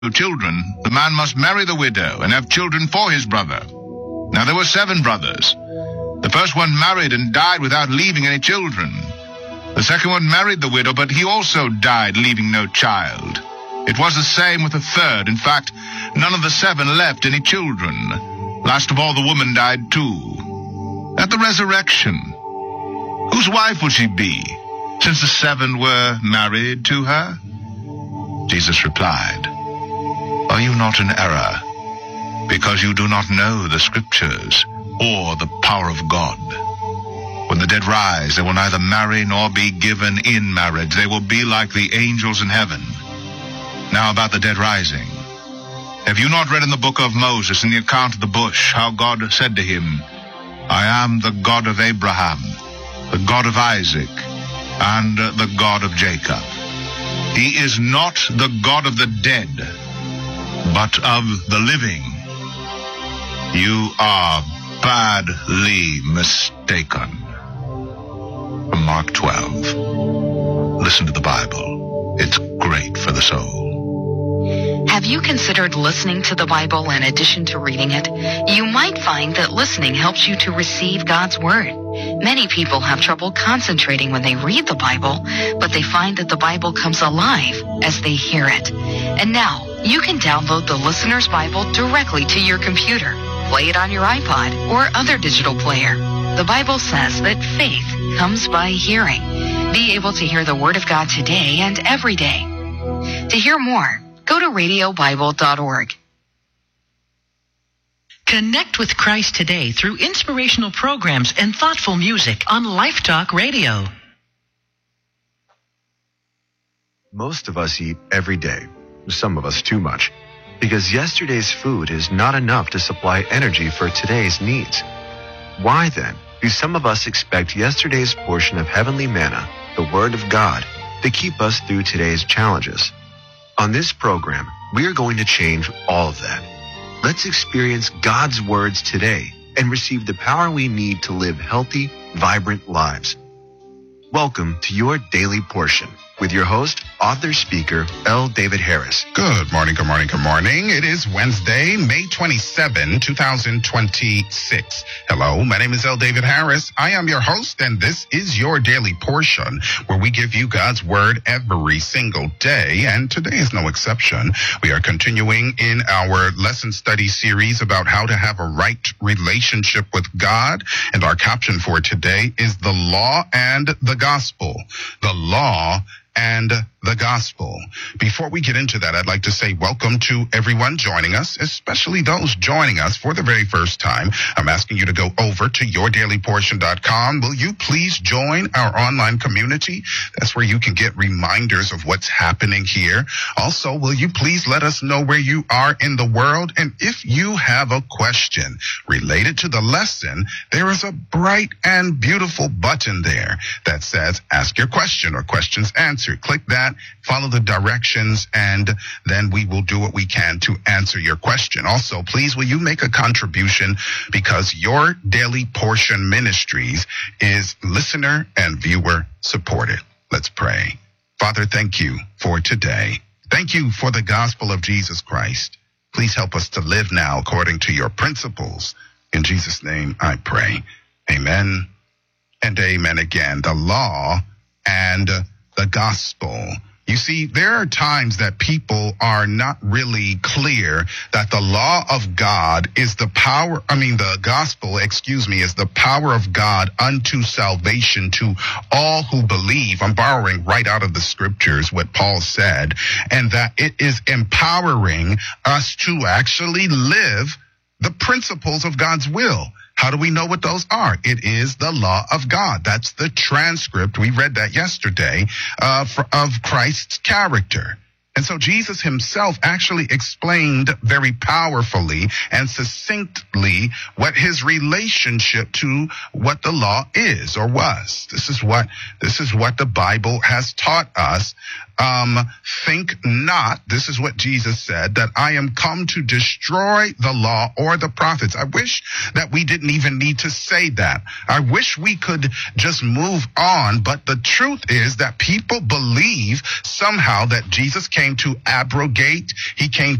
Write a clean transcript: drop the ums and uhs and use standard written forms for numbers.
children, the man must marry the widow and have children for his brother. Now there were 7 brothers. The first one married and died without leaving any children. The second one married the widow, but he also died, leaving no child. It was the same with the third. In fact, none of the 7 left any children. Last of all, the woman died too. At the resurrection, whose wife will she be, since the 7 were married to her? Jesus replied, "Are you not in error, because you do not know the Scriptures or the power of God? When the dead rise, they will neither marry nor be given in marriage. They will be like the angels in heaven. Now about the dead rising. Have you not read in the book of Moses, in the account of the bush, how God said to him, 'I am the God of Abraham, the God of Isaac, and the God of Jacob'? He is not the God of the dead, but of the living. You are badly mistaken." From Mark 12. Listen to the Bible. It's great for the soul. Have you considered listening to the Bible in addition to reading it? You might find that listening helps you to receive God's Word. Many people have trouble concentrating when they read the Bible, but they find that the Bible comes alive as they hear it. And now, you can download the Listener's Bible directly to your computer. Play it on your iPod or other digital player. The Bible says that faith comes by hearing. Be able to hear the Word of God today and every day. To hear more, go to radiobible.org. Connect with Christ today through inspirational programs and thoughtful music on Life Talk Radio. Most of us eat every day, some of us too much, because yesterday's food is not enough to supply energy for today's needs. Why then do some of us expect yesterday's portion of heavenly manna, the Word of God, to keep us through today's challenges? On this program, we are going to change all of that. Let's experience God's words today and receive the power we need to live healthy, vibrant lives. Welcome to your daily portion with your host, author, speaker, L. David Harris. Good morning, good morning, good morning. It is Wednesday, May 27, 2026. Hello, my name is L. David Harris. I am your host, and this is your daily portion where we give you God's Word every single day, and today is no exception. We are continuing in our lesson study series about how to have a right relationship with God, and our caption for today is the law and the gospel. The law and the gospel. Before we get into that, I'd like to say welcome to everyone joining us, especially those joining us for the very first time. I'm asking you to go over to yourdailyportion.com. Will you please join our online community? That's where you can get reminders of what's happening here. Also, will you please let us know where you are in the world? And if you have a question related to the lesson, there is a bright and beautiful button there that says ask your question or questions answered. Click that, follow the directions, and then we will do what we can to answer your question. Also, please, will you make a contribution, because your Daily Portion Ministries is listener and viewer supported. Let's pray. Father, thank you for today. Thank you for the gospel of Jesus Christ. Please help us to live now according to your principles. In Jesus' name I pray. Amen and amen again. The law and the gospel. You see, there are times that people are not really clear that the law of God is the gospel, is the power of God unto salvation to all who believe. I'm borrowing right out of the scriptures what Paul said, and that it is empowering us to actually live the principles of God's will. How do we know what those are? It is the law of God. That's the transcript. We read that yesterday of Christ's character. And so Jesus himself actually explained very powerfully and succinctly what his relationship to what the law is or was. This is what the Bible has taught us think not, this is what Jesus said, that I am come to destroy the law or the prophets. I wish that we didn't even need to say that. I wish we could just move on, but the truth is that people believe somehow that Jesus came to abrogate, he came